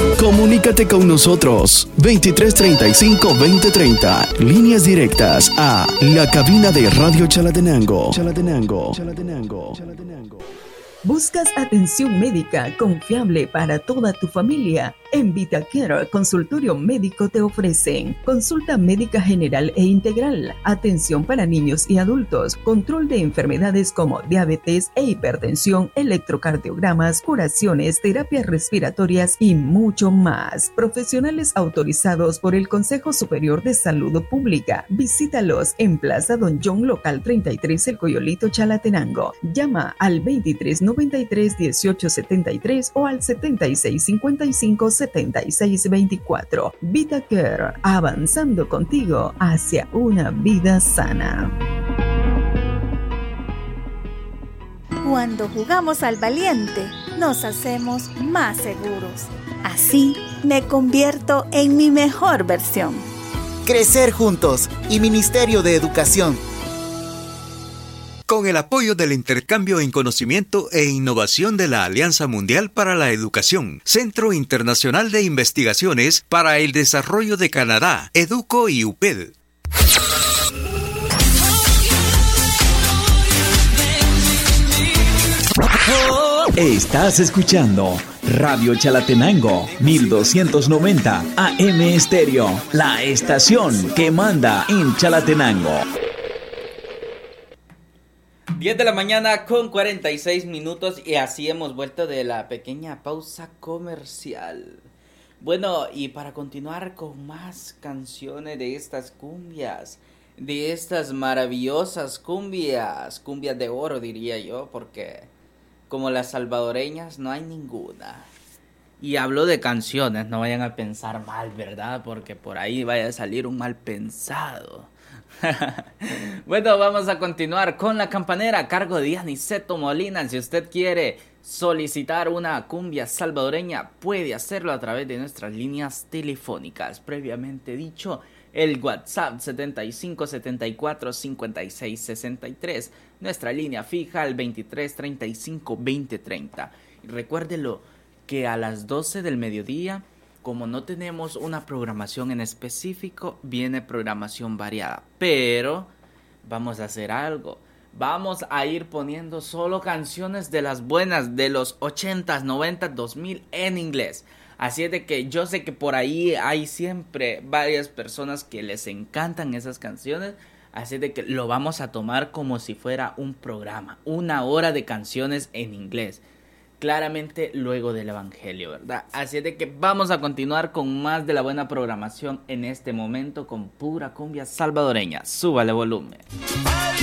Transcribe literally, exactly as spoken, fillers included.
Comunícate con nosotros veintitrés treinta y cinco veinte treinta. Líneas directas a la cabina de Radio Chalatenango. Chalatenango. Chalatenango. Chalatenango. ¿Buscas atención médica confiable para toda tu familia? En VitaCare Consultorio Médico te ofrecen consulta médica general e integral, atención para niños y adultos, control de enfermedades como diabetes e hipertensión, electrocardiogramas, curaciones, terapias respiratorias y mucho más. Profesionales autorizados por el Consejo Superior de Salud Pública. Visítalos en Plaza Don John, local treinta y tres, El Coyolito, Chalatenango. Llama al veintitrés noventa y tres dieciocho setenta y tres o al setenta y seis cincuenta y cinco setenta y seis veinticuatro. VitaCare, avanzando contigo hacia una vida sana. Cuando jugamos al valiente, nos hacemos más seguros. Así me convierto en mi mejor versión. Crecer juntos y Ministerio de Educación. Con el apoyo del intercambio en conocimiento e innovación de la Alianza Mundial para la Educación, Centro Internacional de Investigaciones para el Desarrollo de Canadá, EDUCO y U P E D. Estás escuchando Radio Chalatenango mil doscientos noventa A M Estéreo, la estación que manda en Chalatenango. diez de la mañana con cuarenta y seis minutos y así hemos vuelto de la pequeña pausa comercial. Bueno, y para continuar con más canciones de estas cumbias, de estas maravillosas cumbias, cumbias de oro diría yo, porque como las salvadoreñas no hay ninguna. Y hablo de canciones, no vayan a pensar mal, ¿verdad? Porque por ahí vaya a salir un mal pensado. Bueno, vamos a continuar con la campanera a cargo de Aniceto Molina. Si usted quiere solicitar una cumbia salvadoreña, puede hacerlo a través de nuestras líneas telefónicas. Previamente dicho, el WhatsApp setenta y cinco setenta y cuatro cincuenta y seis sesenta y tres, nuestra línea fija el veintitrés treinta y cinco veinte treinta. Y recuérdelo que a las doce del mediodía, como no tenemos una programación en específico, viene programación variada. Pero vamos a hacer algo. Vamos a ir poniendo solo canciones de las buenas, de los ochentas, noventas, dos mil en inglés. Así es de que yo sé que por ahí hay siempre varias personas que les encantan esas canciones. Así es de que lo vamos a tomar como si fuera un programa. Una hora de canciones en inglés. Claramente luego del Evangelio, ¿verdad? Así es de que vamos a continuar con más de la buena programación en este momento con pura cumbia salvadoreña. Súbale volumen.